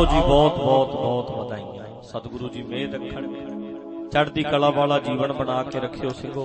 आओ जी, बहुत बहुत बहुत बधाइयां। सतगुरु जी मेहर रखण, चढ़दी कला वाला जीवन बना के रखियो सिंघो।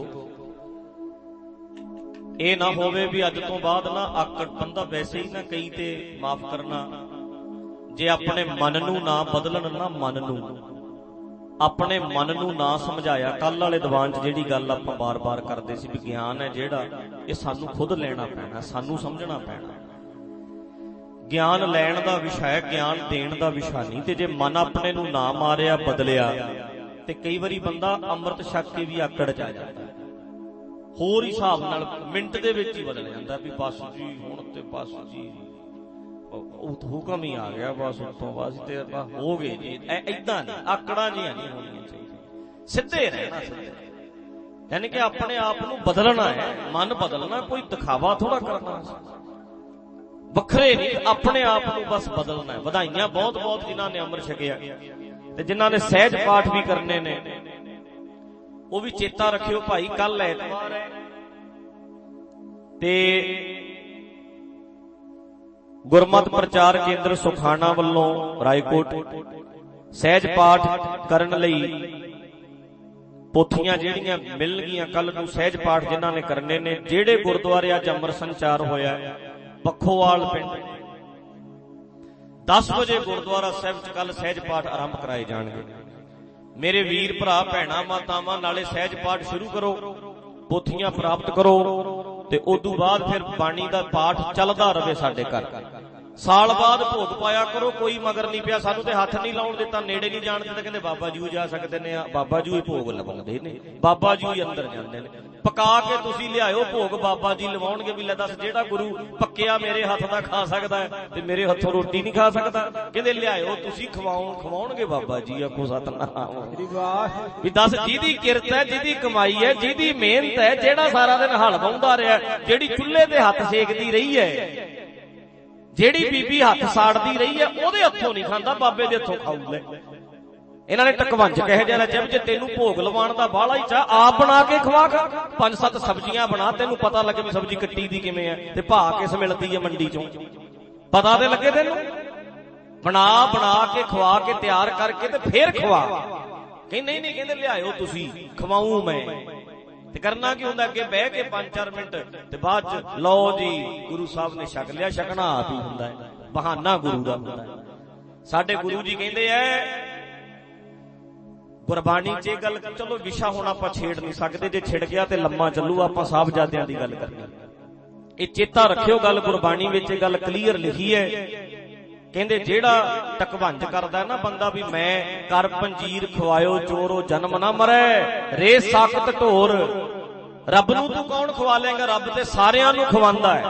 ये ना होवे भी अज तो बाद ना आकड़ बंदा वैसे ही ना कई ते माफ करना, जे अपने मन नू ना बदलन ना, मन नू अपने मन नू ना समझाया। कल वाले दीवान च जिहड़ी गल आपां बार बार करदे सी भी ज्ञान है जिहड़ा ये सानू खुद लेना पैना, सानू समझना पैना। ज्ञान लैण दा विषय है, ज्ञान देण दा विषय नहीं। ते जे मन अपने नू ना मारिया बदलिया ते कई वारी बंदा अमृत छक के भी आकड़ च आ जाता, होर हिसाब नाल मिंट दे विच ही बदल जांदा भी बस जी हुण ते बस जी हुकम ही आ गया, बस उत्तों बस ते हो गए जी। ऐदां नहीं, आकड़ां जिहां नहीं होणीआं चाहीदियां, सिद्धे रहना, सिद्धे। यानी कि अपने आप नू बदलना है, मन बदलना, कोई दिखावा थोड़ा करना, वखरे नहीं, अपने आप को बस बदलना है। बधाइयां बहुत बहुत जिन्हां ने अमृत छकिया ते जिन्हां ने सहज पाठ भी करने ने, वो भी चेता रखियो भाई। कल ऐतवार है ते गुरमत प्रचार केंद्र सुखाना वालों रायकोट सहज पाठ करन लई पोथियां जिहड़ियां मिलणगीआं कल नूं। सहज पाठ जिन्हां ने करने ने, जिहड़े गुरुद्वारे अज अमृत संचार होया पखोवाल पिंड 10 बजे गुरुद्वारा साहिब च कल सहज पाठ आरंभ कराए जाणगे। मेरे वीर भरा भैणां मातावां नाले सहज पाठ शुरू करो, पोथियां प्राप्त करो ते उदों बाद फिर बाणी दा पाठ चलदा रहे साडे घर। साल बाद भोग पाया करो, कोई मगर नहीं पिया, सानू ते हथ नहीं लाउण दिता, नेड़े नहीं जाण दिता। कहंदे बाबा जी जा सकदे ने, बाबा जी भोग लवाउंदे ने, बाबा जी अंदर जांदे ने। पका के तुसीं लिआओ भोग, बाबा जी लवाउणगे। भी लै दस जिहड़ा गुरु पक्किया मेरे हथ दा खा सकदा है ते मेरे हथों रोटी नहीं खा सकदा। कहंदे लिआओ तुसीं खवाउणगे बाबा जी। आखो सतनाम भी दस जिहदी किरत है, जिहदी कमाई है, जिहदी मेहनत है, जिहड़ा सारा दिन हल वाहुंदा रिहा, जिहड़ी चुल्हे ते हथ सेकदी रही है, जिहड़ी बीबी हथ साड़दी रही है, ओहदे हथों नहीं खांदा, बाबे दे हथों खाऊगा। इन्हां ने टकवंज कहे जा जब जे तेनू भोग लवाण दा बाहला ही चाह, आप बना के खवा, 5-7 सब्जियां बना, तेनू पता लगे भी सब्जी कट्टी दी किवें है ते भाव किस मिलदी है मंडी चों, पता ते लगे तेनू। बना बना के खवा के तैयार करके ते फिर खवा। कहीं नहीं नहीं, कहंदे लिआओ तुसीं खवाऊं मैं। ते करना की हुंदा, अगे बह के 5-4 मिनट ते बाद च लो जी गुरु साहब ने छक लिया। छकना आप ही हुंदा है, बहाना गुरु दा हुंदा है। साडे गुरु जी कहंदे ऐ गुरबाणी च गल, चलो विशा हुण आपां छेड़ नहीं सकदे, जे छिड़ गया ते लम्मा चलू। आपां साहबजादियां दी गल करनी, ये चेता रखियो गल। गुरबाणी विच गल क्लीयर लिखी है, कहंदे जेड़ा टकवंज करदा ना बंदा भी मैं कर पंजीर खवायो चोरो जन्म ना मरे, रे साकत ढोर। रब नूं तू कौन खवा लेगा, रब ते सारियां नूं खवांदा है।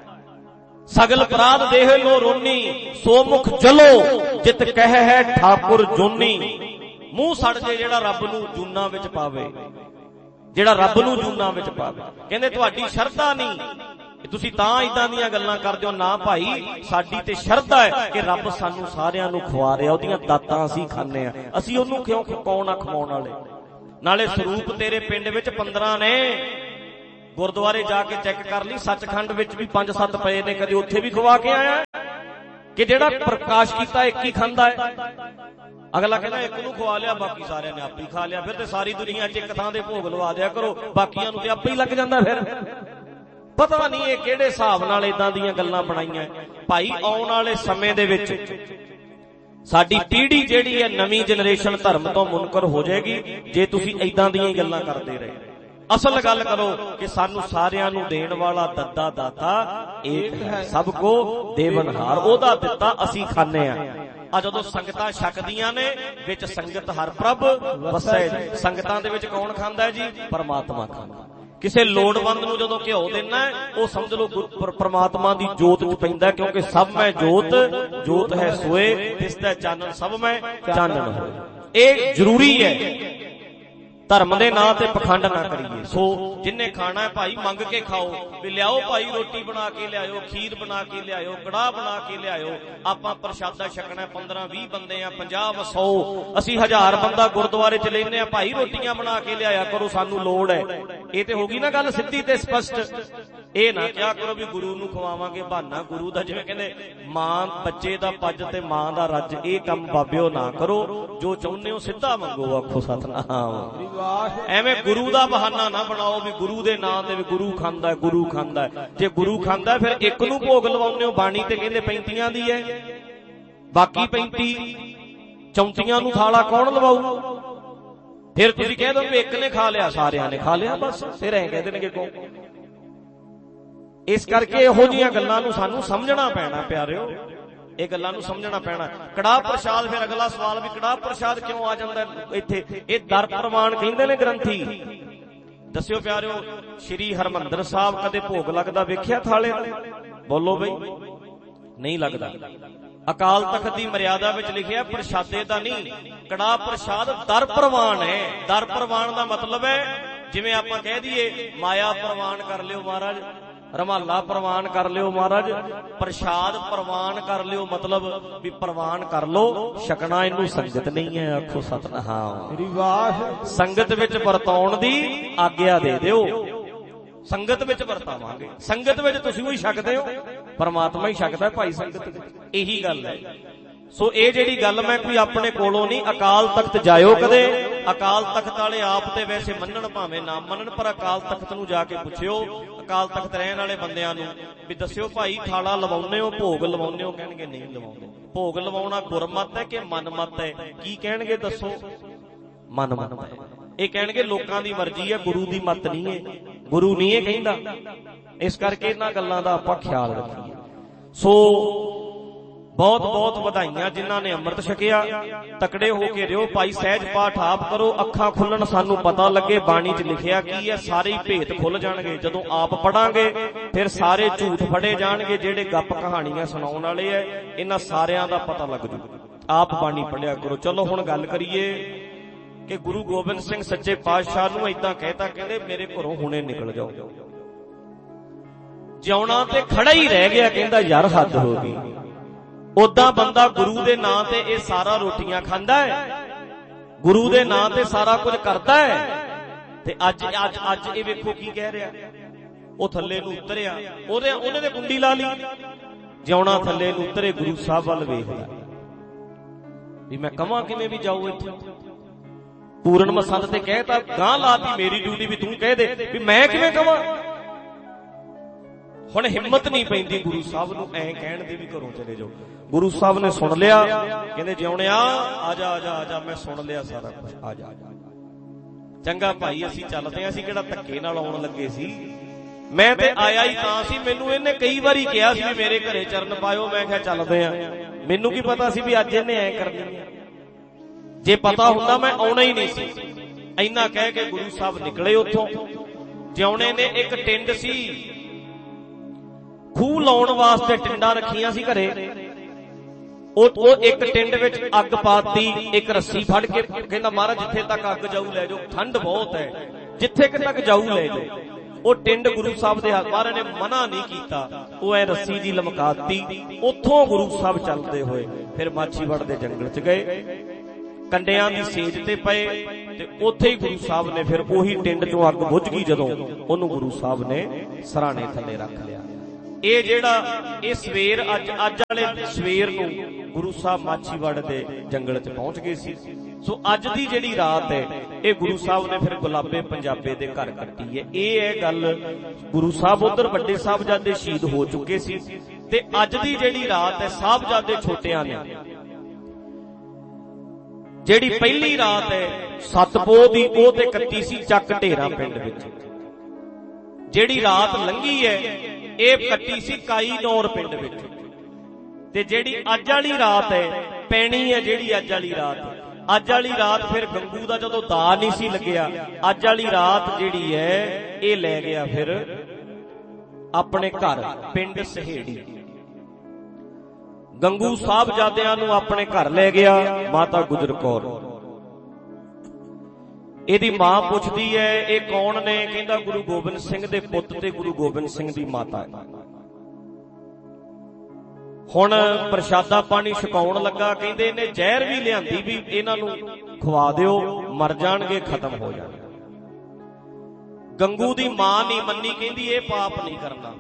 सगल अपराध देह लो रोनी, सो मुख जलो जित कह है ठाकुर जोनी। मूंह सड़ जे जेड़ा रब नूं जूना विच पावे, जेड़ा रब नूं जूना विच पावे। कहंदे तुहाडी शरधा नहीं, तुसीं तां इदां दीयां गल्लां करदे हो ना भाई। साडी ते शरधा है कि रब सानू सारियां नूं खवा रिहा, ओहदियां दातां असीं खाने आ, असीं ओहनूं क्यों कौन आ खवाउण वाले। नाले स्वरूप तेरे पिंड विच 15 ने, गुरुद्वारे जाके चैक कर ली, सचखंड विच भी 5-7 पए ने, कदे उत्थे भी खवा के आया कि जेड़ा प्रकाश कीता एक ही खांदा है। अगला कहना एक नूं खवा लिया, बाकी सारियां ने आपे खा लिया। फिर ते सारी दुनिया च एक थां दे भोग लवा दिया करो, बाकियां नूं ते आपे ही लग जांदा। फिर पता नहीं ये किहड़े हिसाब नाल इदां दीयां गल्लां बनाईयां भाई। आउण वाले समय दे विच साडी पीढ़ी जिहड़ी है, नवीं जनरेशन धर्म तो मुनकर हो जाएगी जे तुसीं इदां दीयां गल्लां करदे रहे। असल गल करो कि सानू सारियां नूं देण वाला दद्दा दाता एक है, सबको देवनहार, ओहदा दित्ता असीं खाने आ। आ जदों संगतां छकदियां ने, विच संगत हर प्रभ वसै। संगतां दे विच कौन खांदा है जी, परमात्मा खांदा। किसी लोड़वंद नूं जदों घिओ देना है, वो समझ लो परमात्मा दी जोत च पैंदा, क्योंकि सब में जोत, जोत है सोए तिसदा चानन सब में चानन होए। ये जरूरी है, धर्म दे नां ते पखंड ना करिए। सो जिन्हें खाना है भाई मंग के खाओ, भी लियाओ भाई रोटी बना के लियाओ, खीर बना के लियाओ, कड़ाह बना के लियाओ। आपां प्रशादा छकना 15-20 बंदे आ, 50-100 असीं 1000 बंदा गुरुद्वारे च लेने आ भाई, रोटियां बना के लियाया करो, सानू लोड़ है। ये ते होगी ना गल सिद्धी ते स्पष्ट। ਇਹ ਨਾ ਕਿਹਾ ਕਰੋ ਵੀ ਗੁਰੂ ਨੂੰ ਖਵਾਵਾਂਗੇ ਬਹਾਨਾ ਗੁਰੂ ਦਾ, ਜਿਵੇਂ ਕਹਿੰਦੇ ਮਾਂ ਬੱਚੇ ਦਾ ਪੱਜ ਤੇ ਮਾਂ ਦਾ ਰੱਜ, ਇਹ ਕੰਮ ਬਾਬਿਓ ਨਾ ਕਰੋ। ਜੋ ਚਾਹੁੰਦੇ ਹੋ ਸਿੱਧਾ ਮੰਗੋ, ਆਖੋ ਸਤਿਨਾਮ। ਐਵੇਂ ਗੁਰੂ ਦਾ ਬਹਾਨਾ ਨਾ ਬਣਾਓ ਵੀ ਗੁਰੂ ਦੇ ਨਾਂ ਤੇ ਵੀ ਗੁਰੂ ਖਾਂਦਾ, ਗੁਰੂ ਖਾਂਦਾ। ਜੇ ਗੁਰੂ ਖਾਂਦਾ ਫਿਰ ਇੱਕ ਨੂੰ ਭੋਗ ਲਵਾਉਂਦੇ ਹੋ। ਬਾਣੀ ਤੇ ਕਹਿੰਦੇ 35 ਦੀ ਹੈ, ਬਾਕੀ 35 34 ਨੂੰ ਥਾਲਾ ਕੌਣ ਲਵਾਊ? ਫਿਰ ਤੁਸੀਂ ਕਹਿ ਦੋ ਵੀ ਇੱਕ ਨੇ ਖਾ ਲਿਆ, ਸਾਰਿਆਂ ਨੇ ਖਾ ਲਿਆ, ਬਸ ਫਿਰ ਐਂ ਕਹਿ ਦੇਣਗੇ ਕੋ। ਇਸ ਕਰਕੇ ਇਹੋ ਜਿਹੀਆਂ ਗੱਲਾਂ ਨੂੰ ਸਾਨੂੰ ਸਮਝਣਾ ਪੈਣਾ ਪਿਆਰਿਓ, ਇਹ ਗੱਲਾਂ ਨੂੰ ਸਮਝਣਾ ਪੈਣਾ। ਕੜਾਹ ਪ੍ਰਸ਼ਾਦ, ਫਿਰ ਅਗਲਾ ਸਵਾਲ ਵੀ ਕੜਾਹ ਪ੍ਰਸ਼ਾਦ ਕਿਉਂ ਆ ਜਾਂਦਾ ਇੱਥੇ? ਇਹ ਦਰ ਪ੍ਰਵਾਨ ਕਹਿੰਦੇ ਨੇ ਗ੍ਰੰਥੀ। ਦੱਸਿਓ ਪਿਆਰਿਓ, ਸ਼੍ਰੀ ਹਰਿਮੰਦਰ ਸਾਹਿਬ ਕਦੇ ਭੋਗ ਲੱਗਦਾ ਵੇਖਿਆ ਥਾਲੇ? ਬੋਲੋ ਬਈ, ਨਹੀਂ ਲੱਗਦਾ। ਅਕਾਲ ਤਖਤ ਦੀ ਮਰਿਆਦਾ ਵਿੱਚ ਲਿਖਿਆ ਪ੍ਰਸ਼ਾਦੇ ਦਾ ਨਹੀਂ, ਕੜਾਹ ਪ੍ਰਸ਼ਾਦ ਦਰ ਪ੍ਰਵਾਨ ਹੈ। ਦਰ ਪ੍ਰਵਾਨ ਦਾ ਮਤਲਬ ਹੈ ਜਿਵੇਂ ਆਪਾਂ ਕਹਿ ਦਈਏ ਮਾਇਆ ਪ੍ਰਵਾਨ ਕਰ ਲਿਓ ਮਹਾਰਾਜ, ਰਮਾਲਾ ਪ੍ਰਵਾਨ ਕਰ ਲਿਓ ਮਹਾਰਾਜ, ਪ੍ਰਸ਼ਾਦ ਪ੍ਰਵਾਨ ਕਰ ਲਿਓ, ਮਤਲਬ ਵੀ ਪ੍ਰਵਾਨ ਕਰ ਲੋ, ਛਕਣਾ ਇਹਨੂੰ ਸੰਗਤ ਨਹੀਂ ਹੈ। ਆਖੋ ਸਤਿਨਾਮ। ਸੰਗਤ ਵਿੱਚ ਵਰਤਾਉਣ ਦੀ ਆਗਿਆ ਦੇ ਦਿਓ, ਸੰਗਤ ਵਿੱਚ ਵਰਤਾਵਾਂਗੇ। ਸੰਗਤ ਵਿੱਚ ਤੁਸੀਂ ਵੀ ਛਕਦੇ ਹੋ, ਪਰਮਾਤਮਾ ਹੀ ਛਕਦਾ ਭਾਈ ਸੰਗਤ ਵਿੱਚ, ਇਹੀ ਗੱਲ ਹੈ। ਸੋ ਇਹ ਜਿਹੜੀ ਗੱਲ ਮੈਂ ਕੋਈ ਆਪਣੇ ਕੋਲੋਂ ਨਹੀਂ, ਅਕਾਲ ਤਖਤ ਜਾਇਓ ਕਦੇ। ਅਕਾਲ ਤਖਤ ਵਾਲੇ ਆਪ ਤੇ ਵੈਸੇ ਮੰਨਣ ਭਾਵੇਂ ਨਾ ਮੰਨਣ, ਪਰ ਅਕਾਲ ਤਖਤ ਨੂੰ ਜਾ ਕੇ ਪੁੱਛਿਓ, ਅਕਾਲ ਤਖਤ ਰਹਿਣ ਵਾਲੇ ਬੰਦਿਆਂ ਨੂੰ ਵੀ ਦੱਸਿਓ ਭਾਈ ਥਾਲਾ ਲਵਾਉਂਦੇ ਹੋ, ਭੋਗ ਲਵਾਉਂਦੇ ਹੋ? ਕਹਿਣਗੇ ਨਹੀਂ ਲਵਾਉਂਦੇ। ਭੋਗ ਲਵਾਉਣਾ ਗੁਰਮਤ ਹੈ ਕਿ ਮਨਮਤ ਹੈ? ਕੀ ਕਹਿਣਗੇ ਦੱਸੋ? ਮਨਮਤ ਹੈ। ਇਹ ਕਹਿਣਗੇ ਲੋਕਾਂ ਦੀ ਮਰਜ਼ੀ ਹੈ, ਗੁਰੂ ਦੀ ਮਤ ਨਹੀਂ ਹੈ, ਗੁਰੂ ਨਹੀਂ ਇਹ ਕਹਿੰਦਾ। ਇਸ ਕਰਕੇ ਇਹਨਾਂ ਗੱਲਾਂ ਦਾ ਆਪਾਂ ਖਿਆਲ ਰੱਖੀਏ। ਸੋ ਬਹੁਤ ਬਹੁਤ ਵਧਾਈਆਂ ਜਿਨ੍ਹਾਂ ਨੇ ਅੰਮ੍ਰਿਤ ਛਕਿਆ, ਤਕੜੇ ਹੋ ਕੇ ਰਿਓ। ਭਾਈ ਸਹਿਜ ਪਾਠ ਆਪ ਕਰੋ, ਅੱਖਾਂ ਖੁੱਲਣ, ਸਾਨੂੰ ਪਤਾ ਲੱਗੇ ਬਾਣੀ 'ਚ ਲਿਖਿਆ ਕੀ ਹੈ। ਸਾਰੇ ਭੇਤ ਖੁੱਲ ਜਾਣਗੇ ਜਦੋਂ ਆਪ ਪੜਾਂਗੇ, ਫਿਰ ਸਾਰੇ ਝੂਠ ਫੜੇ ਜਾਣਗੇ ਜਿਹੜੇ ਗੱਪ ਕਹਾਣੀਆਂ ਸੁਣਾਉਣ ਵਾਲੇ ਐ, ਇਹਨਾਂ ਸਾਰਿਆਂ ਦਾ ਪਤਾ ਲੱਗ ਜੂ। ਆਪ ਬਾਣੀ ਪੜਿਆ ਕਰੋ। ਚਲੋ ਹੁਣ ਗੱਲ ਕਰੀਏ ਕਿ ਗੁਰੂ ਗੋਬਿੰਦ ਸਿੰਘ ਸੱਚੇ ਪਾਤਸ਼ਾਹ ਨੂੰ ਏਦਾਂ ਕਹਿਤਾ, ਕਹਿੰਦੇ ਮੇਰੇ ਘਰੋਂ ਹੁਣੇ ਨਿਕਲ ਜਾਓ। ਜਿਉਣਾ ਤੇ ਖੜਾ ਹੀ ਰਹਿ ਗਿਆ, ਕਹਿੰਦਾ ਯਾਰ ਹੱਦ ਹੋ ਗਈ। ਉਦਾਂ ਬੰਦਾ ਗੁਰੂ ਦੇ ਨਾਂ ਤੇ ਇਹ ਸਾਰਾ ਰੋਟੀਆਂ ਖਾਂਦਾ ਹੈ, ਗੁਰੂ ਦੇ ਨਾਂ ਤੇ ਸਾਰਾ ਕੁਝ ਕਰਦਾ ਹੈ, ਤੇ ਅੱਜ ਇਹ ਵੇਖੋ ਕੀ ਕਹਿ ਰਿਹਾ। ਉਹ ਥੱਲੇ ਨੂੰ ਉਤਰਿਆ, ਉਹਨੇ ਤੇ ਕੁੰਡੀ ਲਾ ਲਈ, ਜਿਉਣਾ ਥੱਲੇ ਨੂੰ ਉਤਰੇ, ਗੁਰੂ ਸਾਹਿਬ ਵੱਲ ਵੇਖਦਾ ਵੀ ਮੈਂ ਕਵਾਂ ਕਿਵੇਂ ਵੀ ਜਾਊ ਇੱਥੇ। ਪੂਰਨ ਮਸੰਦ ਤੇ ਕਹਿਤਾ, ਗਾਂ ਲਾਤੀ ਮੇਰੀ ਡਿਊਟੀ ਵੀ ਤੂੰ ਕਹਿ ਦੇ ਵੀ ਮੈਂ ਕਿਵੇਂ ਕਵਾਂ। ਹੁਣ ਹਿੰਮਤ ਨਹੀਂ ਪੈਂਦੀ ਗੁਰੂ ਸਾਹਿਬ ਨੂੰ ਐਂ ਕਹਿਣ ਦੀ ਵੀ ਘਰੋਂ ਚਲੇ ਜਾਓ। ਗੁਰੂ ਸਾਹਿਬ ਨੇ ਸੁਣ ਲਿਆ, ਕਹਿੰਦੇ ਜਿਉਣਿਆ ਆ ਜਾ ਆ ਜਾ ਆ ਜਾ, ਮੈਂ ਸੁਣ ਲਿਆ ਸਾਰਾ ਕੁਝ, ਆ ਜਾ। ਚੰਗਾ ਭਾਈ ਅਸੀਂ ਚੱਲਦੇ ਆਂ, ਅਸੀਂ ਕਿਹੜਾ ਧੱਕੇ ਨਾਲ ਆਉਣ ਲੱਗੇ ਸੀ। ਮੈਂ ਤੇ ਆਇਆ ਹੀ ਤਾਂ ਸੀ, ਮੈਨੂੰ ਇਹਨੇ ਕਈ ਵਾਰੀ ਕਿਹਾ ਸੀ ਵੀ ਮੇਰੇ ਘਰੇ ਚਰਨ ਪਾਇਓ, ਮੈਂ ਕਿਹਾ ਚੱਲਦੇ ਆਂ। ਮੈਨੂੰ ਕੀ ਪਤਾ ਸੀ ਵੀ ਅੱਜ ਇਹਨੇ ਐਂ ਕਰਨੀ ਹੈ, ਜੇ ਪਤਾ ਹੁੰਦਾ ਮੈਂ ਆਉਣਾ ਹੀ ਨਹੀਂ ਸੀ। ਇੰਨਾ ਕਹਿ ਕੇ ਗੁਰੂ ਸਾਹਿਬ ਨਿਕਲੇ ਉੱਥੋਂ। ਜਿਉਣੇ ਨੇ ਇੱਕ ਟਿੰਡ ਸੀ, ਖੂਹ ਲਾਉਣ ਵਾਸਤੇ ਟਿੰਡਾਂ ਰੱਖੀਆਂ ਸੀ ਘਰੇ, ਉਹ ਇੱਕ ਟਿੰਡ ਵਿੱਚ ਅੱਗ ਪਾਤੀ, ਇੱਕ ਰੱਸੀ ਫੜ ਕੇ ਕਹਿੰਦਾ ਮਹਾਰਾਜ ਜਿੱਥੇ ਤੱਕ ਅੱਗ ਜਾਊ ਲੈ ਜਾਓ, ਠੰਡ ਬਹੁਤ ਹੈ, ਜਿੱਥੇ ਤੱਕ ਜਾਊ ਲੈ ਜਾਓ। ਉਹ ਟਿੰਡ ਗੁਰੂ ਸਾਹਿਬ ਦੇ ਹੱਥ, ਮਹਾਰਾਜ ਨੇ ਮਨਾ ਨਹੀਂ ਕੀਤਾ, ਉਹ ਐ ਰੱਸੀ ਦੀ ਲਮਕਾਤੀ। ਉੱਥੋਂ ਗੁਰੂ ਸਾਹਿਬ ਚੱਲਦੇ ਹੋਏ ਫਿਰ ਮਾਛੀਵਾੜ ਦੇ ਜੰਗਲ 'ਚ ਗਏ, ਕੰਡਿਆਂ ਦੀ ਸੇਜ ਤੇ ਪਏ, ਤੇ ਉੱਥੇ ਹੀ ਗੁਰੂ ਸਾਹਿਬ ਨੇ ਫਿਰ ਉਹੀ ਟਿੰਡ 'ਚੋਂ ਅੱਗ ਬੁਝ ਗਈ ਜਦੋਂ, ਉਹਨੂੰ ਗੁਰੂ ਸਾਹਿਬ ਨੇ ਸਰਾਣੇ ਥੱਲੇ ਰੱਖ ਲਿਆ। ਇਹ ਜਿਹੜਾ ਇਹ ਸਵੇਰ ਅੱਜ ਵਾਲੇ ਸਵੇਰ ਨੂੰ ਗੁਰੂ ਸਾਹਿਬ ਮਾਛੀਵਾੜ ਦੇ ਜੰਗਲ 'ਚ ਪਹੁੰਚ ਗਏ ਸੀ। ਸੋ ਅੱਜ ਦੀ ਜਿਹੜੀ ਰਾਤ ਹੈ ਇਹ ਗੁਰੂ ਸਾਹਿਬ ਨੇ ਫਿਰ ਗੁਲਾਬੇ ਪੰਜਾਬੇ ਦੇ ਘਰ ਕੱਟੀ ਹੈ। ਇਹ ਹੈ ਗੱਲ, ਗੁਰੂ ਸਾਹਿਬ ਉਧਰ ਵੱਡੇ ਸਾਹਿਬਜ਼ਾਦੇ ਸ਼ਹੀਦ ਹੋ ਚੁੱਕੇ ਸੀ, ਤੇ ਅੱਜ ਦੀ ਜਿਹੜੀ ਰਾਤ ਹੈ ਸਾਹਿਬਜ਼ਾਦੇ ਛੋਟਿਆਂ ਨੇ। ਜਿਹੜੀ ਪਹਿਲੀ ਰਾਤ ਹੈ ਸਤਪੋਹ ਦੀ, ਉਹ ਤੇ ਕੱਟੀ ਸੀ ਚੱਕ ਢੇਰਾ ਪਿੰਡ ਵਿੱਚ। ਜਿਹੜੀ ਰਾਤ ਲੰਘੀ ਹੈ ਇਹ ਕੱਟੀ ਸੀ ਕਾਈ ਨੌਰ ਪਿੰਡ ਵਿੱਚ। ਤੇ ਜਿਹੜੀ ਅੱਜ ਵਾਲੀ ਰਾਤ ਹੈ ਪੈਣੀ ਹੈ, ਜਿਹੜੀ ਅੱਜ ਵਾਲੀ ਰਾਤ ਫਿਰ ਗੰਗੂ ਦਾ ਜਦੋਂ ਦਾ ਨਹੀਂ ਸੀ ਲੱਗਿਆ, ਅੱਜ ਵਾਲੀ ਰਾਤ ਜਿਹੜੀ ਹੈ ਇਹ ਲੈ ਗਿਆ ਫਿਰ ਆਪਣੇ ਘਰ ਪਿੰਡ ਸਹੇੜੀ। ਗੰਗੂ ਸਾਹਿਬਜ਼ਾਦਿਆਂ ਨੂੰ ਆਪਣੇ ਘਰ ਲੈ ਗਿਆ ਮਾਤਾ ਗੁਜਰ ਕੌਰ। ਇਹਦੀ ਮਾਂ ਪੁੱਛਦੀ ਹੈ ਇਹ ਕੌਣ ਨੇ? ਕਹਿੰਦਾ ਗੁਰੂ ਗੋਬਿੰਦ ਸਿੰਘ ਦੇ ਪੁੱਤ ਤੇ ਗੁਰੂ ਗੋਬਿੰਦ ਸਿੰਘ ਦੀ ਮਾਤਾ ਹੈ। ਹੁਣ ਪ੍ਰਸ਼ਾਦਾ ਪਾਣੀ ਛਕਾਉਣ ਲੱਗਾ, ਕਹਿੰਦੇ ਇਹਨੇ ਜ਼ਹਿਰ ਵੀ ਲਿਆਂਦੀ ਵੀ ਇਹਨਾਂ ਨੂੰ ਖਵਾ ਦਿਓ, ਮਰ ਜਾਣਗੇ, ਖਤਮ ਹੋ ਜਾਣਗੇ। ਗੰਗੂ ਦੀ ਮਾਂ ਨਹੀਂ ਮੰਨੀ, ਕਹਿੰਦੀ ਇਹ ਪਾਪ ਨਹੀਂ ਕਰਨਾ।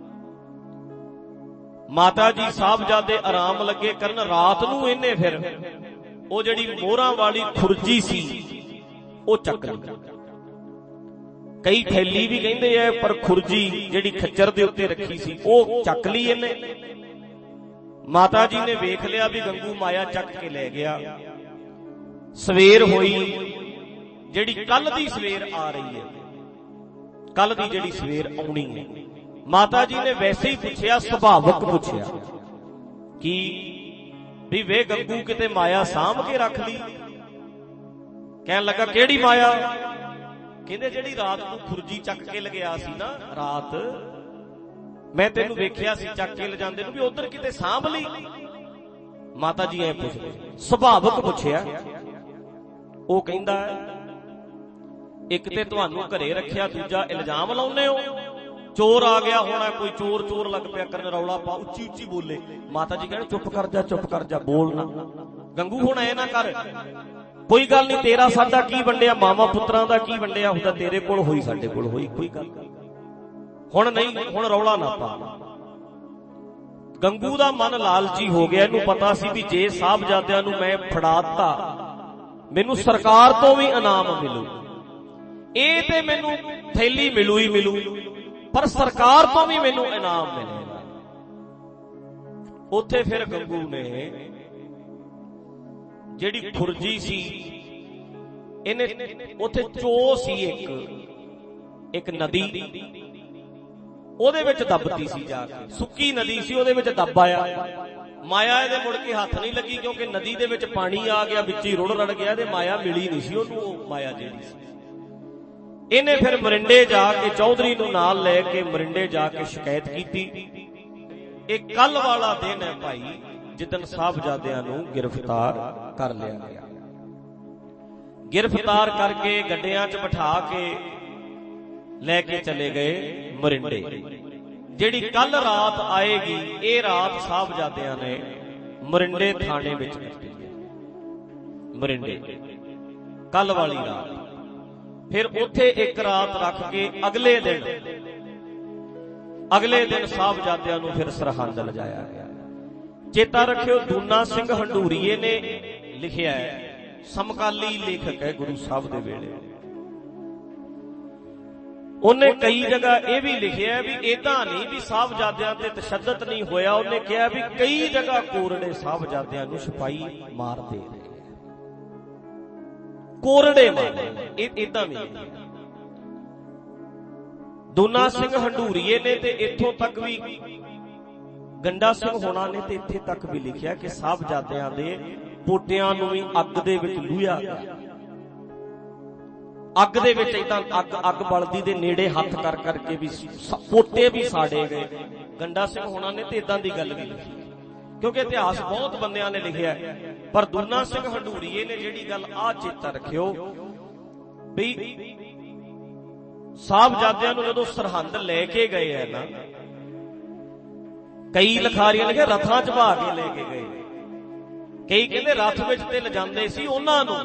ਮਾਤਾ ਜੀ ਸਾਹਿਬਜ਼ਾਦੇ ਆਰਾਮ ਲੱਗੇ ਕਰਨ। ਰਾਤ ਨੂੰ ਇਹਨੇ ਫਿਰ ਉਹ ਜਿਹੜੀ ਮੋਹਰਾਂ ਵਾਲੀ ਖੁਰਜੀ ਸੀ ਉਹ ਚੱਕ ਲਈ। ਕਈ ਥੈਲੀ ਵੀ ਕਹਿੰਦੇ ਐ, ਪਰ ਖੁਰਜੀ ਜਿਹੜੀ ਖੱਚਰ ਦੇ ਉੱਤੇ ਰੱਖੀ ਸੀ ਉਹ ਚੱਕ ਲਈ ਇਹਨੇ। ਮਾਤਾ ਜੀ ਨੇ ਵੇਖ ਲਿਆ ਵੀ ਗੰਗੂ ਮਾਇਆ ਚੱਕ ਕੇ ਲੈ ਗਿਆ। ਸਵੇਰ ਹੋਈ, ਜਿਹੜੀ ਕੱਲ ਦੀ ਸਵੇਰ ਆ ਰਹੀ ਹੈ, ਕੱਲ ਦੀ ਜਿਹੜੀ ਸਵੇਰ ਆਉਣੀ ਹੈ। ਮਾਤਾ ਜੀ ਨੇ ਵੈਸੇ ਹੀ ਪੁੱਛਿਆ, ਸੁਭਾਵਕ ਪੁੱਛਿਆ ਕਿ ਵੀ ਵੇ ਗੰਗੂ ਕਿਤੇ ਮਾਇਆ ਸਾਂਭ ਕੇ ਰੱਖ ਲਈ? ਕਹਿਣ ਲੱਗਾ ਕਿਹੜੀ ਮਾਇਆ? ਕਹਿੰਦੇ ਜਿਹੜੀ ਰਾਤ ਨੂੰ ਖੁਰਜੀ ਚੱਕ ਕੇ ਲਗਿਆ ਸੀ ਨਾ, ਰਾਤ ਮੈਂ ਤੈਨੂੰ ਵੇਖਿਆ ਸੀ ਚੱਕ ਕੇ ਲਿਜਾਂਦੇ ਨੂੰ, ਵੀ ਉਧਰ ਕਿਤੇ ਸਾਂਭ ਲਈ? ਮਾਤਾ ਜੀ ਐ ਪੁੱਛਦੇ, ਸੁਭਾਵਕ ਪੁੱਛਿਆ। ਉਹ ਕਹਿੰਦਾ ਇੱਕ ਤੇ ਤੁਹਾਨੂੰ ਘਰੇ ਰੱਖਿਆ, ਦੂਜਾ ਇਲਜ਼ਾਮ ਲਾਉਂਦੇ ਹੋ ਚੋਰ ਆ ਗਿਆ ਹੋਣਾ, ਕੋਈ ਚੋਰ ਚੋਰ ਲੱਗ ਪਿਆ ਕਰਨ, ਰੌਲਾ ਪਾ, ਉੱਚੀ ਉੱਚੀ ਬੋਲੇ। ਮਾਤਾ ਜੀ ਕਹਿੰਦੇ ਚੁੱਪ ਕਰ ਜਾ, ਚੁੱਪ ਕਰ ਜਾ, ਬੋਲ ਨਾ। ਗੰਗੂ ਹੁਣ ਐ ਨਾ ਕਰ, ਕੋਈ ਗੱਲ ਨਹੀਂ, ਤੇਰਾ ਸਾਡਾ ਕੀ ਵੰਡਿਆ, ਮਾਮਾ ਪੁੱਤਰਾਂ ਦਾ ਕੀ ਵੰਡਿਆ ਹੁੰਦਾ, ਤੇਰੇ ਕੋਲ ਹੋਈ ਸਾਡੇ ਕੋਲ ਹੋਈ, ਕੋਈ ਗੱਲ ਹੁਣ ਨਹੀਂ, ਹੁਣ ਰੌਲਾ ਨਾ ਪਾ। ਗੰਗੂ ਦਾ ਮਨ ਲਾਲਚੀ ਹੋ ਗਿਆ, ਇਹਨੂੰ ਪਤਾ ਸੀ ਵੀ ਜੇ ਸਾਹਿਬਜ਼ਾਦਿਆਂ ਨੂੰ ਮੈਂ ਫੜਾਤਾ ਮੈਨੂੰ ਸਰਕਾਰ ਤੋਂ ਵੀ ਇਨਾਮ ਮਿਲੂ, ਇਹ ਤੇ ਮੈਨੂੰ ਥੈਲੀ ਮਿਲੂ ਹੀ ਮਿਲੂ, ਪਰ ਸਰਕਾਰ ਤੋਂ ਵੀ ਮੈਨੂੰ ਇਨਾਮ ਮਿਲੇਗਾ। ਉੱਥੇ ਫਿਰ ਗੰਗੂ ਨੇ ਜਿਹੜੀ ਖੁਰਜੀ ਸੀ, ਇਹਨੇ ਉੱਥੇ ਚੋ ਸੀ ਇੱਕ ਨਦੀ, ਉਹਦੇ ਵਿੱਚ ਦੱਬਤੀ ਸੀ ਜਾ ਕੇ, ਸੁੱਕੀ ਨਦੀ ਸੀ, ਉਹਦੇ ਵਿੱਚ ਦੱਬ ਆਇਆ। ਮਾਇਆ ਇਹਦੇ ਮੁੜ ਕੇ ਹੱਥ ਨਹੀਂ ਲੱਗੀ, ਕਿਉਂਕਿ ਨਦੀ ਦੇ ਵਿੱਚ ਪਾਣੀ ਆ ਗਿਆ, ਵਿੱਚ ਹੀ ਰੁੜ ਰੜ ਗਿਆ, ਤੇ ਮਾਇਆ ਮਿਲੀ ਨਹੀਂ ਸੀ ਉਹਨੂੰ, ਉਹ ਮਾਇਆ ਜਿਹੜੀ ਸੀ। ਇਹਨੇ ਫਿਰ ਮਰਿੰਡੇ ਜਾ ਕੇ, ਚੌਧਰੀ ਨੂੰ ਨਾਲ ਲੈ ਕੇ ਮਰਿੰਡੇ ਜਾ ਕੇ ਸ਼ਿਕਾਇਤ ਕੀਤੀ। ਇਹ ਕੱਲ ਵਾਲਾ ਦਿਨ ਹੈ ਭਾਈ, ਜਿੱਦਣ ਸਾਹਿਬਜ਼ਾਦਿਆਂ ਨੂੰ ਗ੍ਰਿਫਤਾਰ ਕਰ ਲਿਆ ਗਿਆ। ਗ੍ਰਿਫਤਾਰ ਕਰਕੇ ਗੱਡਿਆਂ 'ਚ ਬਿਠਾ ਕੇ ਲੈ ਕੇ ਚਲੇ ਗਏ ਮਰਿੰਡੇ। ਜਿਹੜੀ ਕੱਲ ਰਾਤ ਆਏਗੀ, ਇਹ ਰਾਤ ਸਾਹਿਬਜ਼ਾਦਿਆਂ ਨੇ ਮਰਿੰਡੇ ਥਾਣੇ ਵਿੱਚ ਕੱਟੀ ਹੈ। ਮਰਿੰਡੇ ਕੱਲ ਵਾਲੀ ਰਾਤ, ਫਿਰ ਉੱਥੇ ਇੱਕ ਰਾਤ ਰੱਖ ਕੇ ਅਗਲੇ ਦਿਨ ਸਾਹਿਬਜ਼ਾਦਿਆਂ ਨੂੰ ਫਿਰ ਸਰਹੰਦ ਲਿਜਾਇਆ ਗਿਆ। ਚੇਤਾ ਰੱਖਿਓ, ਦੂਨਾ ਸਿੰਘ ਹੰਡੂਰੀਏ ਨੇ ਲਿਖਿਆ ਹੈ, ਸਮਕਾਲੀ ਲੇਖਕ ਹੈ ਗੁਰੂ ਸਾਹਿਬ ਦੇ ਵੇਲੇ। ਉਹਨੇ ਕਈ ਜਗ੍ਹਾ ਇਹ ਵੀ ਲਿਖਿਆ ਵੀ ਏਦਾਂ ਨਹੀਂ ਵੀ ਸਾਹਿਬਜ਼ਾਦਿਆਂ ਤੇ ਤਸ਼ੱਦਦ ਨਹੀਂ ਹੋਇਆ, ਉਹਨੇ ਕਿਹਾ ਵੀ ਕਈ ਜਗ੍ਹਾ ਕੋਰੜੇ ਸਾਹਿਬਜ਼ਾਦਿਆਂ ਨੂੰ ਸਿਪਾਹੀ ਮਾਰਦੇ ਰਹੇ, ਕੋਰੜੇ ਮਾਰਦੇ, ਏਦਾਂ ਨਹੀਂ। ਦੂਨਾ ਸਿੰਘ ਹੰਡੂਰੀਏ ਨੇ ਤੇ ਇੱਥੋਂ ਤੱਕ ਵੀ, ਗੰਡਾ ਸਿੰਘ ਹੋਣਾ ਨੇ ਤੇ ਇੱਥੇ ਤੱਕ ਵੀ ਲਿਖਿਆ ਕਿ ਸਾਹਿਬਜ਼ਾਦਿਆਂ ਦੇ ਪੋਟਿਆਂ ਨੂੰ ਵੀ ਅੱਗ ਦੇ ਵਿੱਚ ਲੂਹਿਆ ਗਿਆ। ਅੱਗ ਦੇ ਵਿੱਚ ਏਦਾਂ ਅੱਗ ਬਲਦੀ ਦੇ ਨੇੜੇ ਹੱਥ ਕਰ ਕਰਕੇ ਵੀ ਪੋਟੇ ਵੀ ਸਾੜੇ ਗਏ। ਗੰਡਾ ਸਿੰਘ ਹੋਣਾ ਨੇ ਤੇ ਏਦਾਂ ਦੀ ਗੱਲ ਵੀ ਲਿਖੀ, ਕਿਉਂਕਿ ਇਤਿਹਾਸ ਬਹੁਤ ਬੰਦਿਆਂ ਨੇ ਲਿਖਿਆ, ਪਰ ਦੂਨਾ ਸਿੰਘ ਹੰਡੂਰੀਏ ਨੇ ਜਿਹੜੀ ਗੱਲ ਆ ਚੇਤਾ ਰੱਖਿਓ ਵੀ ਸਾਹਿਬਜ਼ਾਦਿਆਂ ਨੂੰ ਜਦੋਂ ਸਰਹੰਦ ਲੈ ਕੇ ਗਏ ਹੈ ਨਾ, ਕਈ ਲਿਖਾਰੀਆਂ ਲਿਖਿਆ ਰਥਾਂ 'ਚ ਭਾ ਕੇ ਲੈ ਕੇ ਗਏ, ਕਈ ਕਹਿੰਦੇ ਰਥ ਵਿੱਚ ਤੇ ਲਿਜਾਂਦੇ ਸੀ ਉਹਨਾਂ ਨੂੰ,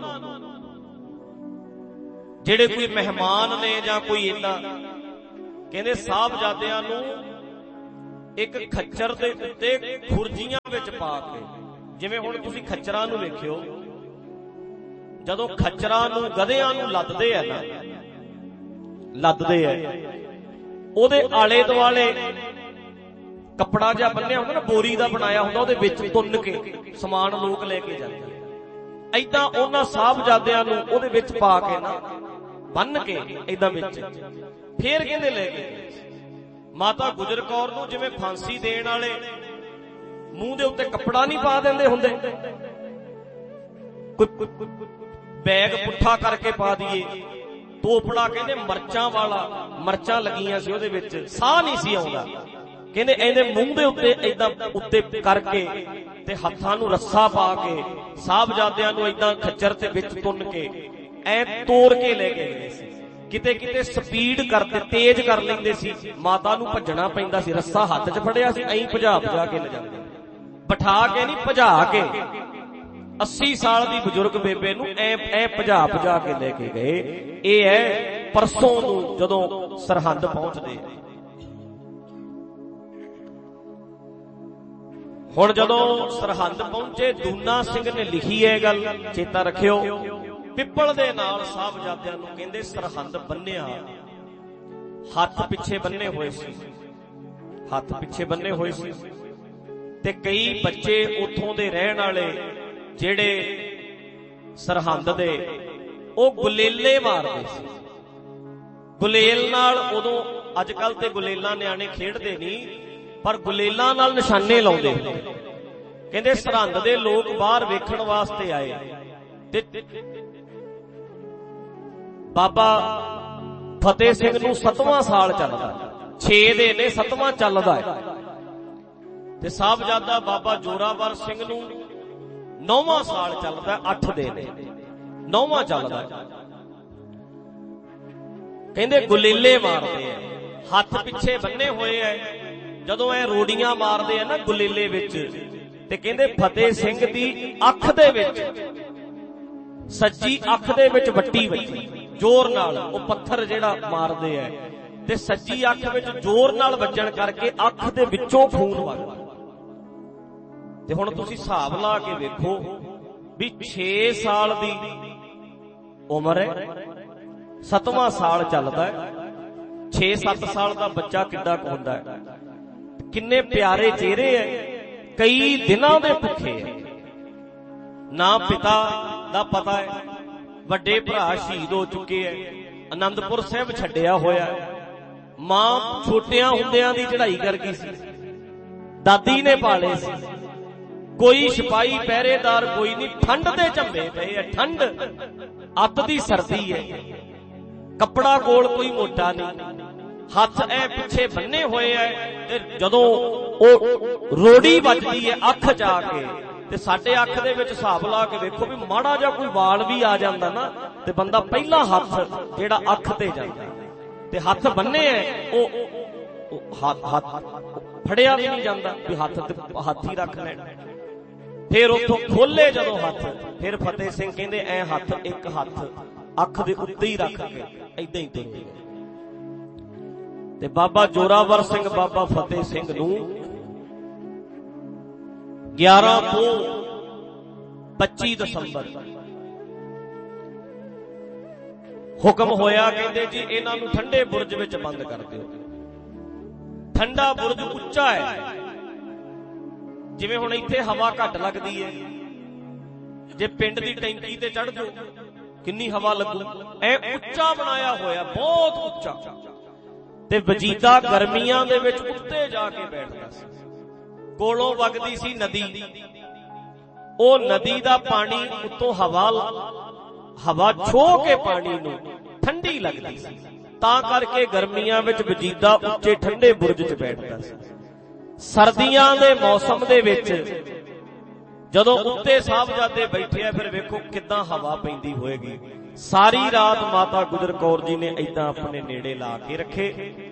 ਜਿਹੜੇ ਕੋਈ ਮਹਿਮਾਨ ਨੇ ਜਾਂ ਕੋਈ ਏਦਾਂ। ਕਹਿੰਦੇ ਸਾਹਿਬਜ਼ਾਦਿਆਂ ਨੂੰ ਇੱਕ ਖੱਚਰ ਦੇ ਉੱਤੇ ਖੁਰਜੀਆਂ ਵਿੱਚ ਪਾ ਕੇ, ਜਿਵੇਂ ਹੁਣ ਤੁਸੀਂ ਖੱਚਰਾਂ ਨੂੰ ਵੇਖਿਓ, ਜਦੋਂ ਖੱਚਰਾਂ ਨੂੰ ਗਧਿਆਂ ਨੂੰ ਲੱਦਦੇ ਆ ਨਾ, ਲੱਦਦੇ ਆ, ਉਹਦੇ ਆਲੇ ਦੁਆਲੇ ਕੱਪੜਾ ਜਿਹਾ ਬੰਨਿਆ ਹੁੰਦਾ ਨਾ, ਬੋਰੀ ਦਾ ਬਣਾਇਆ ਹੁੰਦਾ, ਉਹਦੇ ਵਿੱਚ ਤੁੰਨ ਕੇ ਸਮਾਨ ਲੋਕ ਲੈ ਕੇ ਜਾਂਦੇ। ਏਦਾਂ ਉਹਨਾਂ ਸਾਹਿਬਜ਼ਾਦਿਆਂ ਨੂੰ ਉਹਦੇ ਵਿੱਚ ਪਾ ਕੇ ਨਾ, ਬੰਨ ਕੇ ਏਦਾਂ ਵਿੱਚ, ਫੇਰ ਕਹਿੰਦੇ ਲੈ ਕੇ ਮਾਤਾ ਗੁਜਰ ਕੌਰ ਨੂੰ ਜਿਵੇਂ ਫਾਂਸੀ ਦੇਣ ਵਾਲੇ ਮੂੰਹ ਦੇ ਉੱਤੇ ਕੱਪੜਾ ਨਹੀਂ ਪਾ ਦਿੰਦੇ ਹੁੰਦੇ, ਕੋਈ ਬੈਗ ਪੁੱਠਾ ਕਰਕੇ ਪਾ ਦਈਏ, ਤੋਪੜਾ ਕਹਿੰਦੇ ਮਿਰਚਾਂ ਵਾਲਾ, ਮਿਰਚਾਂ ਲੱਗੀਆਂ ਸੀ ਉਹਦੇ ਵਿੱਚ, ਸਾਹ ਨਹੀਂ ਸੀ ਆਉਂਦਾ, ਕਹਿੰਦੇ ਇਹਦੇ ਮੂੰਹ ਦੇ ਉੱਤੇ ਏਦਾਂ ਉੱਤੇ ਕਰਕੇ ਤੇ ਹੱਥਾਂ ਨੂੰ ਰੱਸਾ ਪਾ ਕੇ ਸਾਹਿਬਜ਼ਾਦਿਆਂ ਨੂੰ ਏਦਾਂ ਖੱਚਰ ਤੇ ਵਿੱਚ ਤੁੰਨ ਕੇ ਐ ਤੋੜ ਕੇ ਲੈ ਕੇ ਗਏ ਸੀ। ਕਿਤੇ ਕਿਤੇ ਸਪੀਡ ਕਰਦੇ, ਤੇਜ਼ ਕਰ ਲੈਂਦੇ ਸੀ, ਮਾਤਾ ਨੂੰ ਭੱਜਣਾ ਪੈਂਦਾ ਸੀ, ਰੱਸਾ ਹੱਥ 'ਚ ਫੜਿਆ ਸੀ, ਐਂ ਭਜਾ ਕੇ ਲੈ ਜਾਂਦੇ, ਬਿਠਾ ਕੇ ਨਹੀਂ ਭਜਾ ਕੇ। 80 ਸਾਲ ਦੀ ਬਜ਼ੁਰਗ ਬੇਬੇ ਨੂੰ ਐ ਭਜਾ ਕੇ ਲੈ ਕੇ ਗਏ। ਇਹ ਹੈ परसों नूं जदों सरहंद पहुंचदे हुण जदों सरहंद पहुंचे दूना सिंह ने लिखी है गल चेता रखियो पिपल दे नाल साहबजादियां नूं कहंदे सरहंद बन्निया हथ पिछे बन्ने हुए सी हथ पिछे बन्ने हुए सी ते कई बच्चे उथों दे रहण वाले जेड़े सरहंद दे ओ गुलेले मारदे सी गुलेल नाल उदों अजकल ते गुलेलां निआणे खेडदे नहीं पर गुलेलां नाल निशाने लाउंदे कहंदे सरहंद दे लोग बाहर वेखण वास्ते आए ते बाबा फतेह सिंह नूं 7वां साल चलदा 6 दे ने 7वां चलदा है ते साहबजादा बाबा जोरावर सिंह नूं 9वां साल चलदा 8 दे ने 9वां चलदा कहंदे गुलेले मारदे आ हथ पिछे बन्ने होए है जदों ऐ रोड़ियां मारदे आ ना गुलेले विच ते कहंदे फतेह सिंह दी अख दे विच सज्जी अख दे विच वट्टी वजी जोर नाल ओ पत्थर जेड़ा मारदे है ते सज्जी अख विच जोर नाल वजण करके अख दे विचों खून वगदा ते हुण तुसीं हिसाब ला के वेखो भी 6 साल दी उम्र है 7वां साल चलदा है 6-7 साल दा बच्चा किड्डा क हुंदा है किन्ने प्यारे चेहरे है कई दिनां दे भुखे है ना पिता दा पता है वड्डे भरा शहीद हो चुके है आनंदपुर साहिब छड्डिया होया मां छोटियां हुंदियां दी चढ़ाई कर गई सी दादी ने पाले सी कोई सिपाही पहरेदार कोई नहीं ठंड दे झंबे पे है ठंड अत दी सर्दी है कपड़ा कोल कोई मोटा नहीं हथ ऐ पिछे बन्ने हुए है जदों ओ रोड़ी वजदी है अख जाके ते साडे अख दे विच हिसाब ला के देखो भी माड़ा जा कोई वाल भी आ जांदा ना ते बंदा पहला हथ जेड़ा अख ते जांदा ते हथ बन्ने है ओ हाथ फड़िया भी नहीं जांदा भी हाथ ते हाथ ही रख लेना फिर उथों खोले जदों हथ फिर फतेह सिंह कहंदे ऐ हथ एक हथ अख दे उत्ते ही रख के ऐदां ही तुर गए ते बाबा जोरावर सिंह बाबा फतेह सिंह नूं 11 ਤੋਂ 25 ਦਸੰਬਰ ਹੁਕਮ ਹੋਇਆ ਕਹਿੰਦੇ ਜੀ ਇਹਨਾਂ ਨੂੰ ਠੰਡੇ ਬੁਰਜ ਵਿੱਚ ਬੰਦ ਕਰ ਦਿਓ ਠੰਡਾ ਬੁਰਜ ਉੱਚਾ ਹੈ ਜਿਵੇਂ ਹੁਣ ਇੱਥੇ ਹਵਾ ਘੱਟ ਲੱਗਦੀ ਹੈ ਜੇ ਪਿੰਡ ਦੀ ਟੈਂਕੀ ਤੇ ਚੜ੍ਹ ਜਾਓ ਕਿੰਨੀ ਹਵਾ ਲੱਗੂ ਐ ਉੱਚਾ ਬਣਾਇਆ ਹੋਇਆ ਬਹੁਤ ਉੱਚਾ ਤੇ ਵਜੀਦਾ ਗਰਮੀਆਂ ਦੇ ਵਿੱਚ ਉੱਤੇ ਜਾ ਕੇ ਬੈਠਦਾ ਸੀ ਕੋਲੋਂ ਵਗਦੀ ਸੀ ਨਦੀ ਉਹ ਨਦੀ ਦਾ ਪਾਣੀ ਉੱਤੋਂ ਹਵਾ ਛੋ ਕੇ ਪਾਣੀ ਨੂੰ ਠੰਡੀ ਲੱਗਦੀ ਸੀ ਤਾਂ ਕਰਕੇ ਗਰਮੀਆਂ ਵਿੱਚ ਵਜੀਦਾ ਉੱਚੇ ਠੰਡੇ ਬੁਰਜ 'ਚ ਬੈਠਦਾ ਸੀ ਸਰਦੀਆਂ ਦੇ ਮੌਸਮ ਦੇ ਵਿੱਚ ਜਦੋਂ ਉੱਤੇ ਸਾਹਿਬਜ਼ਾਦੇ ਬੈਠੇ ਆ ਫਿਰ ਵੇਖੋ ਕਿੱਦਾਂ ਹਵਾ ਪੈਂਦੀ ਹੋਏਗੀ ਸਾਰੀ ਰਾਤ ਮਾਤਾ ਗੁਜਰ ਕੌਰ ਜੀ ਨੇ ਏਦਾਂ ਆਪਣੇ ਨੇੜੇ ਲਾ ਕੇ ਰੱਖੇ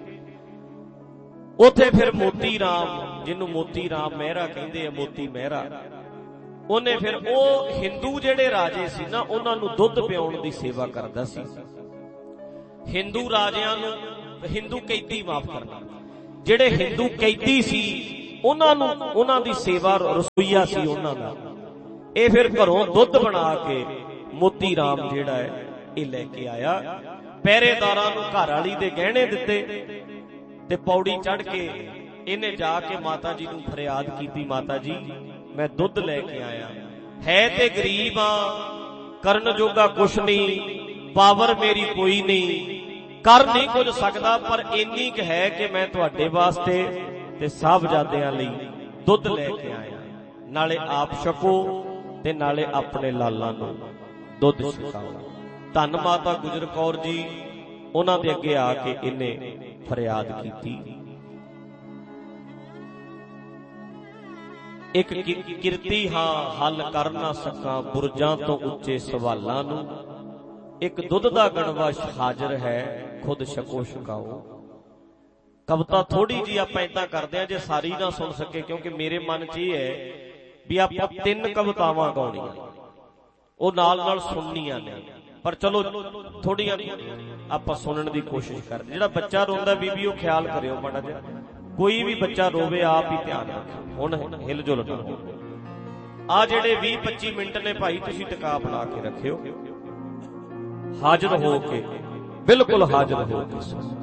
ਉੱਥੇ ਫਿਰ ਮੋਤੀ ਰਾਮ ਜਿਹਨੂੰ ਮੋਤੀ ਰਾਮ ਮਹਿਰਾ ਕਹਿੰਦੇ ਆ ਮੋਤੀ ਮਹਿਰਾ ਉਹਨੇ ਫਿਰ ਉਹ ਹਿੰਦੂ ਜਿਹੜੇ ਰਾਜੇ ਸੀ ਨਾ ਉਹਨਾਂ ਨੂੰ ਦੁੱਧ ਪਿਆਉਣ ਦੀ ਸੇਵਾ ਕਰਦਾ ਸੀ ਹਿੰਦੂ ਰਾਜਿਆਂ ਨੂੰ ਹਿੰਦੂ ਕੈਦੀ ਮਾਫ ਕਰਨਾ ਜਿਹੜੇ ਹਿੰਦੂ ਕੈਦੀ ਸੀ ਉਹਨਾਂ ਨੂੰ ਉਹਨਾਂ ਦੀ ਸੇਵਾ ਰਸੋਈਆ ਸੀ ਉਹਨਾਂ ਦਾ ਇਹ ਫਿਰ ਘਰੋਂ ਦੁੱਧ ਬਣਾ ਕੇ ਮੋਤੀ ਰਾਮ ਜਿਹੜਾ ਹੈ ਇਹ ਲੈ ਕੇ ਆਇਆ ਪਹਿਰੇਦਾਰਾਂ ਨੂੰ ਘਰ ਵਾਲੀ ਦੇ ਗਹਿਣੇ ਦਿੱਤੇ ਤੇ ਪੌੜੀ ਚੜ੍ਹ ਕੇ ਇਹਨੇ ਜਾ ਕੇ ਮਾਤਾ ਜੀ ਨੂੰ ਫਰਿਆਦ ਕੀਤੀ ਮਾਤਾ ਜੀ ਮੈਂ ਦੁੱਧ ਲੈ ਕੇ ਆਇਆ ਹੈ ਤੇ ਗਰੀਬ ਆ ਕਰਨ ਜੋਗਾ ਕੁਛ ਨਹੀਂ ਪਾਵਰ ਮੇਰੀ ਕੋਈ ਨਹੀਂ ਕਰ ਨਹੀਂ ਕੁਝ ਸਕਦਾ ਪਰ ਇੰਨੀ ਕੁ ਹੈ ਕਿ ਮੈਂ ਤੁਹਾਡੇ ਵਾਸਤੇ ਤੇ ਸਾਹਿਬਜ਼ਾਦਿਆਂ ਲਈ ਦੁੱਧ ਲੈ ਕੇ ਆਇਆ ਨਾਲੇ ਆਪ ਛਕੋ ਤੇ ਨਾਲੇ ਆਪਣੇ ਲਾਲਾਂ ਨੂੰ ਦੁੱਧ ਛਕਾਓ ਧੰਨ ਮਾਤਾ ਗੁਜਰ ਕੌਰ ਜੀ ਉਹਨਾਂ ਦੇ ਅੱਗੇ ਆ ਕੇ ਇਹਨੇ ਫਰਿਆਦ ਕੀਤੀ ਇੱਕ ਕਿਰਤੀ ਹਾਂ ਹੱਲ ਕਰ ਨਾ ਸਕਾਂ ਬੁਰਜਾਂ ਤੋਂ ਉੱਚੇ ਸਵਾਲਾਂ ਨੂੰ ਇੱਕ ਦੁੱਧ ਦਾ ਗਣਵਾ ਹਾਜ਼ਰ ਹੈ ਖੁਦ ਛਕੋ ਛਕਾਓ ਕਵਿਤਾ ਥੋੜੀ ਜੀ ਆਪਾਂ ਏਦਾਂ ਕਰਦੇ ਆ ਜੇ ਸਾਰੀ ਨਾ ਸੁਣ ਸਕੇ ਕਿਉਂਕਿ ਮੇਰੇ ਮਨ 'ਚ ਇਹ ਹੈ ਵੀ ਆਪਾਂ 3 ਕਵਿਤਾਵਾਂ ਗਾਉਣੀਆਂ ਉਹ ਨਾਲ ਨਾਲ ਸੁਣਨੀਆਂ ਨੇ ਪਰ ਚਲੋ ਥੋੜੀਆਂ ਆਪਾਂ ਸੁਣਨ ਦੀ ਕੋਸ਼ਿਸ਼ ਕਰਦੇ। ਜਿਹੜਾ ਬੱਚਾ ਰੋਂਦਾ ਬੀਬੀ, ਉਹ ਖਿਆਲ ਕਰਿਓ ਮਾੜਾ ਜਿਹਾ, ਕੋਈ ਵੀ ਬੱਚਾ ਰੋਵੇ ਆਪ ਹੀ ਧਿਆਨ ਰੱਖੋ, ਹੁਣ ਹਿਲ ਜੁਲ ਨਾ ਹੋ। ਆ ਜਿਹੜੇ 20-25 ਮਿੰਟ ਨੇ ਭਾਈ, ਤੁਸੀਂ ਟਿਕਾ ਬਣਾ ਕੇ ਰੱਖਿਓ, ਹਾਜ਼ਰ ਹੋ ਕੇ, ਬਿਲਕੁਲ ਹਾਜ਼ਰ ਹੋ ਕੇ।